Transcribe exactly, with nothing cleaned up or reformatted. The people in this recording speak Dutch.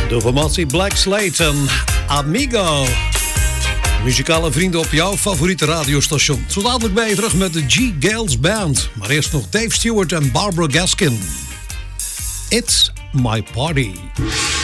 De formatie Black Slate en Amigo. Muzikale vrienden op jouw favoriete radiostation. Zo dadelijk ben je terug met de G-Gales Band. Maar eerst nog Dave Stewart en Barbara Gaskin. It's My Party.